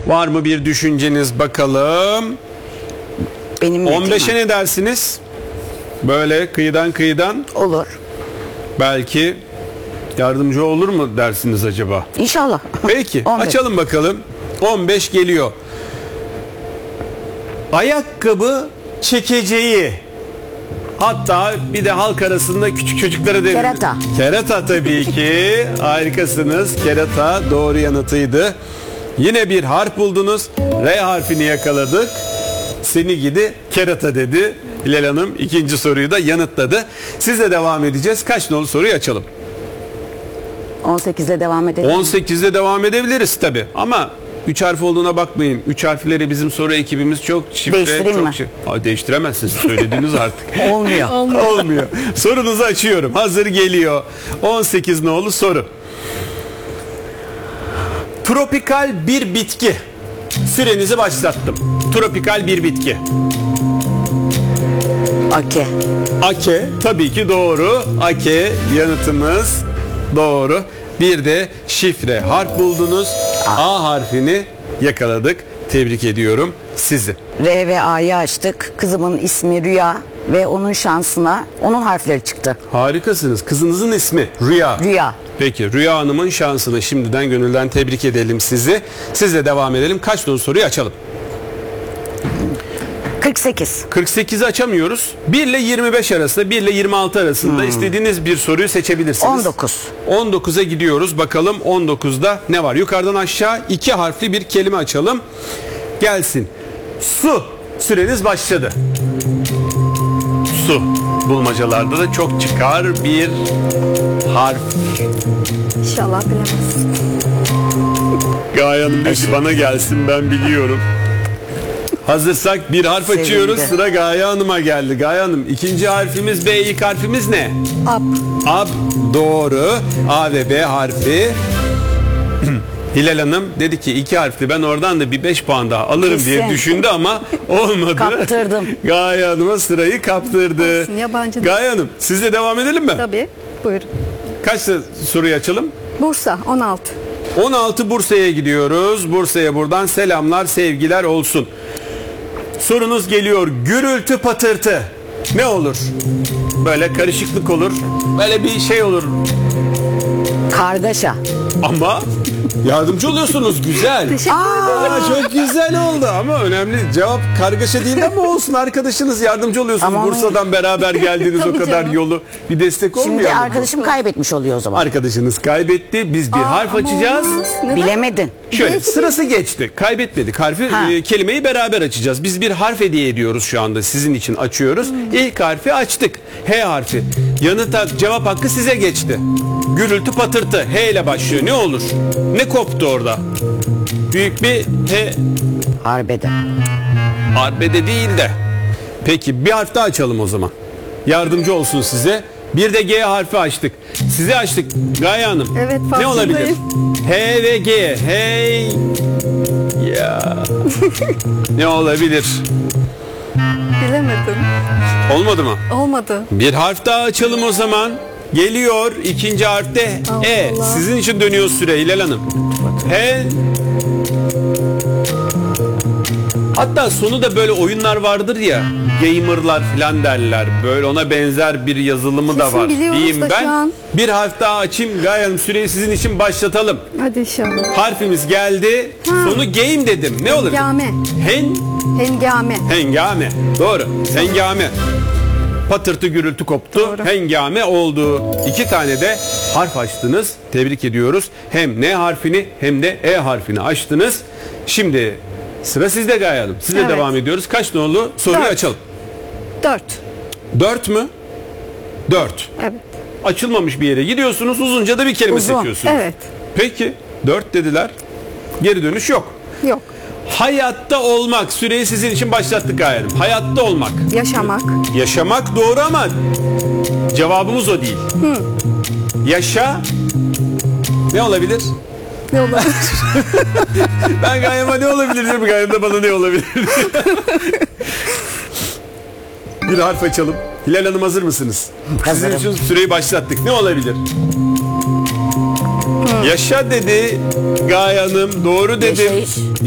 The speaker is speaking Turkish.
Var mı bir düşünceniz bakalım? Benim 15'e ne dersiniz? Böyle kıyıdan olur. belki yardımcı olur mu dersiniz acaba? İnşallah. Peki 15. açalım bakalım. 15 geliyor. Ayakkabı çekeceği. Hatta bir de halk arasında küçük çocuklara da... Kerata. Kerata tabii ki. Harikasınız. Kerata doğru yanıtıydı. Yine bir harf buldunuz. R harfini yakaladık. Seni gidi kerata dedi. Hilal Hanım ikinci soruyu da yanıtladı. Sizle devam edeceğiz. Kaç nolu soruyu açalım? 18'e devam edelim. 18'de devam edebiliriz tabi ama 3 harf olduğuna bakmayın. 3 harfleri bizim soru ekibimiz çok şifre. Değiştireyim mi? Değiştiremezsiniz. Söylediğiniz artık. Olmuyor. Olmuyor. Sorunuzu açıyorum. Hazır geliyor. 18 nolu soru. Tropikal bir bitki. Sürenizi başlattım. Tropikal bir bitki. Ake. Ake tabii ki doğru. Ake yanıtımız doğru. Bir de şifre harf buldunuz. A harfini yakaladık. Tebrik ediyorum sizi. R ve A'yı açtık. Kızımın ismi Rüya ve onun şansına onun harfleri çıktı. Harikasınız. Kızınızın ismi Rüya. Rüya. Peki Rüya Hanım'ın şansını şimdiden gönülden tebrik edelim sizi. Sizle devam edelim. Kaç nolu soruyu açalım? 48. 48'i açamıyoruz. 1 ile 25 arasında, 1 ile 26 arasında istediğiniz bir soruyu seçebilirsiniz. 19. 19'a gidiyoruz. Bakalım 19'da ne var? Yukarıdan aşağı 2 harfli bir kelime açalım. Gelsin. Su. Süreniz başladı. Su. Bulmacalarda da çok çıkar bir harf. İnşallah bilemezsin. Gaye Hanım diyor ki bana gelsin ben biliyorum. Hazırsak bir harf Sevindi. açıyoruz. Sıra Gaye Hanım'a geldi. Gaye Hanım ikinci harfimiz B, ilk harfimiz ne? Ab. Ab doğru. A ve B harfi. Hilal Hanım dedi ki 2 harfli ben oradan da bir 5 puan daha alırım diye Kesin. düşündü ama olmadı. Kaptırdım. Gaye Hanım'a sırayı kaptırdı. Olsun, yabancı değil. Gaye Hanım sizle devam edelim mi? Tabii. Buyurun. Kaç soruyu açalım? Bursa 16. 16 Bursa'ya gidiyoruz. Bursa'ya buradan selamlar, sevgiler olsun. Sorunuz geliyor. Gürültü patırtı. Ne olur? Böyle karışıklık olur. Böyle bir şey olur. Kargaşa. Ama yardımcı oluyorsunuz. Güzel. Çok güzel oldu ama önemli cevap kargaşa değil ama olsun arkadaşınız yardımcı oluyorsunuz. Ama Bursa'dan beraber geldiniz o Tabii kadar canım. yolu. Bir destek olmuyor Şimdi mu? arkadaşım kaybetmiş oluyor o zaman. Arkadaşınız kaybetti. Biz bir harf Ama açacağız. olmaz. Neden? Bilemedin. Şöyle sırası geçti. Kaybetmedik. Harfi Ha. kelimeyi beraber açacağız. Biz bir harf hediye ediyoruz şu anda. Sizin için açıyoruz. İlk harfi açtık. H harfi. Cevap hakkı size geçti. Gürültü patırtı. H ile başlıyor. Ne olur? Ne koptu orada? Büyük bir H. Harbede. Arbede değil de. Peki bir harf daha açalım o zaman. Yardımcı olsun size. Bir de G harfi açtık. Size açtık Gaye Hanım. Evet, ne olabilir? farkındayım. H ve G. Hey. Ya. Ne olabilir? Bilemedim. Olmadı mı? Olmadı. Bir harf daha açalım o zaman. Geliyor ikinci harfte Allah E. Allah. Sizin için dönüyor süre Hilal Hanım. H. Hatta sonu da böyle oyunlar vardır ya. Gamerlar falan derler. Böyle ona benzer bir yazılımı da Kesin var. biliyoruz Diyeyim da ben. şu an. Bir harf daha açayım. Gaye Hanım süreyi sizin için başlatalım. Hadi inşallah. Harfimiz geldi. Sonu game dedim. Ne olur? Hengame. Hengame. Hengame. Doğru. Hengame. Patırtı gürültü koptu. Doğru. Hengame oldu. 2 tane de harf açtınız. Tebrik ediyoruz. Hem N harfini hem de E harfini açtınız. Şimdi sıra sizde Gaye Hanım. Sizle Evet. devam ediyoruz. Kaç nolu soruyu 4. açalım. 4. 4 mü? 4. Evet. Açılmamış bir yere gidiyorsunuz. Uzunca da bir kelime Uzun. seçiyorsunuz. Evet. Peki 4 dediler. Geri dönüş yok. Yok. Hayatta olmak. Süreyi sizin için başlattık Gaye Hanım. Hayatta olmak. Yaşamak. Yaşamak doğru ama cevabımız o değil. Yaşa ne olabilir? Ne olabilir? Ben Gaye'me ne olabilir diyorum. Gaye'm de bana ne olabilir? Bir harf açalım. Hilal Hanım hazır mısınız? Sizin Hazırım. için süreyi başlattık. Ne olabilir? Yaşa dedi Gaye Hanım. Doğru dedim. Yaşayış.